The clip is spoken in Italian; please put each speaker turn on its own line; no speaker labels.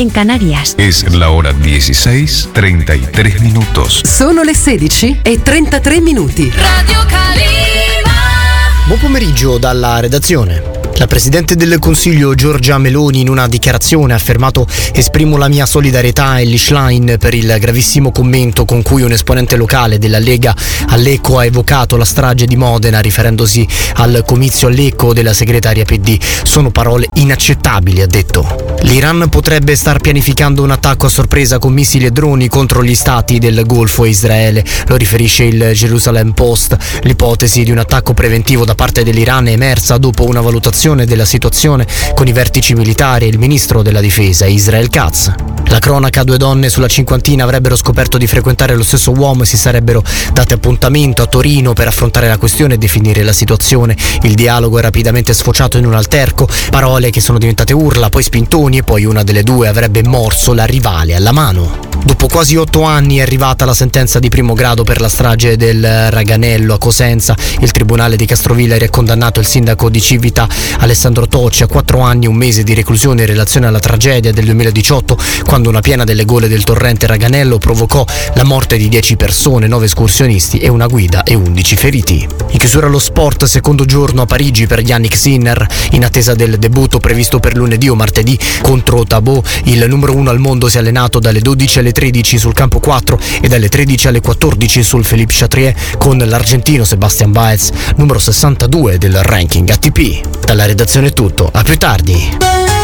en Canarias.
Es la hora 16:33 minutos.
Sono le 16:33.
Radio Calima.
Buon pomeriggio dalla redazione. La Presidente del Consiglio Giorgia Meloni in una dichiarazione ha affermato: esprimo la mia solidarietà a Elly Schlein per il gravissimo commento con cui un esponente locale della Lega a Lecco ha evocato la strage di Modena riferendosi al comizio a Lecco della segretaria PD. Sono parole inaccettabili, ha detto. L'Iran potrebbe star pianificando un attacco a sorpresa con missili e droni contro gli stati del Golfo e Israele, lo riferisce il Jerusalem Post. L'ipotesi di un attacco preventivo da parte dell'Iran è emersa dopo una valutazione della situazione con i vertici militari e il ministro della difesa Israel Katz. La cronaca: 2 donne sulla cinquantina avrebbero scoperto di frequentare lo stesso uomo e si sarebbero date appuntamento a Torino per affrontare la questione e definire la situazione. Il dialogo è rapidamente sfociato in un alterco, parole che sono diventate urla, poi spintoni e poi una delle due avrebbe morso la rivale alla mano. Dopo quasi 8 anni è arrivata la sentenza di primo grado per la strage del Raganello a Cosenza. Il tribunale di Castrovillari ha condannato il sindaco di Civita Alessandro Tocci a 4 anni e 1 mese di reclusione in relazione alla tragedia del 2018, quando una piena delle gole del torrente Raganello provocò la morte di 10 persone, 9 escursionisti e una guida e 11 feriti. In chiusura allo sport, secondo giorno a Parigi per Yannick Sinner, in attesa del debutto previsto per lunedì o martedì contro Tabot. Il numero 1 al mondo si è allenato dalle 12 alle 13 sul campo 4 e dalle 13 alle 14 sul Philippe Chatrier con l'argentino Sebastian Baez, numero 62 del ranking ATP. Dalla redazione è tutto, a più tardi.